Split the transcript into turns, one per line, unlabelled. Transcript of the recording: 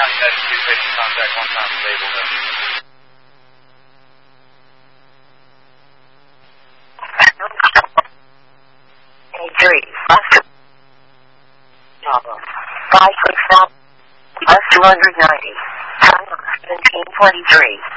contact, two patient contact, one time stable.
5 6 bus 290, time 17:23.